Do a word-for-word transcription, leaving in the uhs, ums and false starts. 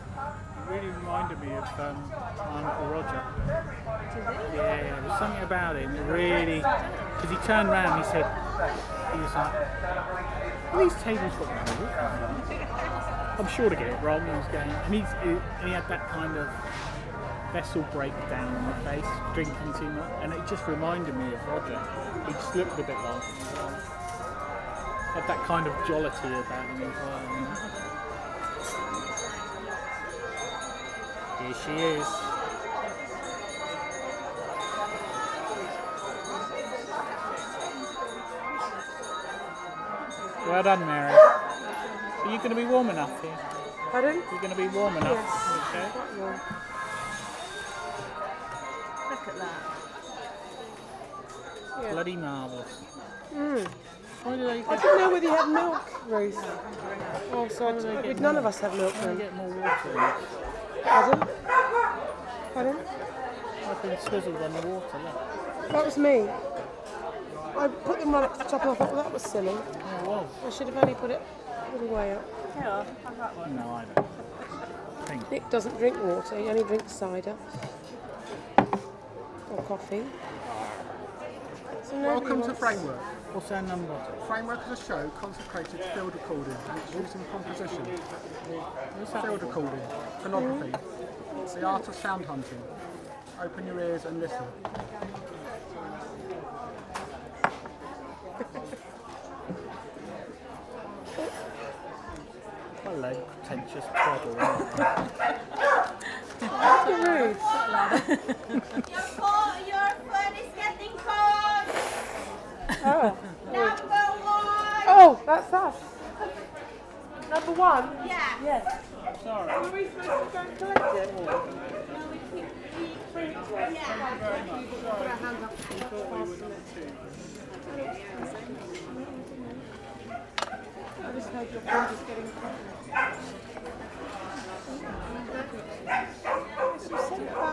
really reminded me of um, my Uncle Roger. Did he? Yeah, yeah, there's something about him that really, because he turned around and he said, he was like, "Are these tables got no?" I'm sure to get it wrong. He was going, and he's he, and he had that kind of vessel breakdown on the face, drinking too much, and it just reminded me of Roger. He just looked a bit like him as well. Had that kind of jollity about him as well. You know? Here she is. Well done, Mary. Are you going to be warm enough here? Pardon? You're going to be warm enough? Yes. Okay. Quite warm. Look at that. Yeah. Bloody marvellous. Mm. Why do they I get, didn't know whether you had milk, Ruth. Oh, so do they I, get none of more? us have milk why do they then. get more water in it? Pardon? Pardon? I've been swizzled on the water, look. That was me. I put them right up to the top and I thought, well, that was silly. Yeah, it was. I should have only put it a little way up. Yeah, have that one. No, I don't. Think. Nick doesn't drink water, he only drinks cider. Or coffee. So nobody Welcome to wants- Framework. What's our number? Framework is a show consecrated to field recording and its use in composition, What's that? field recording, phonography, the art of sound hunting. Open your ears and listen. Hello, pretentious twaddle. Rude. Your foot, your foot is getting cold. Oh. Number one. Oh, that's us. Number one? Yeah. Yes. Sorry. Are we supposed to go and collect it? No, we keep, we bring it. Yeah. Very much. Sorry. We thought we would not too. I just heard your friend is getting coffee. You sent that